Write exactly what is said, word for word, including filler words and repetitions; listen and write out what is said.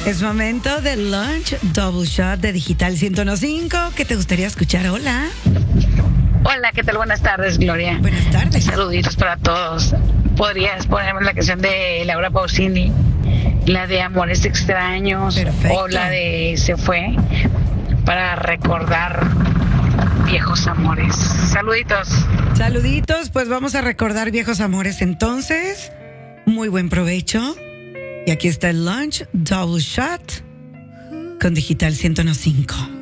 Es momento del lunch double shot de Digital ciento uno punto cinco. ¿Qué te gustaría escuchar? Hola. Hola, ¿qué tal? Buenas tardes, Gloria. Buenas tardes. Saluditos para todos. ¿Podrías ponerme la canción de Laura Pausini? La de Amores Extraños. Perfecto. O la de Se Fue. Para recordar viejos amores. Saluditos. Saluditos, pues vamos a recordar viejos amores entonces. Muy buen provecho. Y aquí está el lunch double shot con Digital ciento uno punto cinco.